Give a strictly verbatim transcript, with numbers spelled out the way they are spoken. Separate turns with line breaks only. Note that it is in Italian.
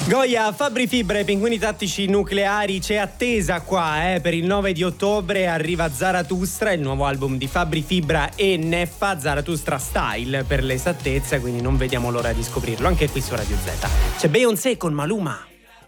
Goia, Fabri Fibra e Pinguini Tattici Nucleari, c'è attesa qua eh, per il nove di ottobre arriva Zarathustra, il nuovo album di Fabri Fibra e Neffa, Zarathustra Style per l'esattezza, quindi non vediamo l'ora di scoprirlo anche qui su Radio Z. C'è Beyoncé con Maluma.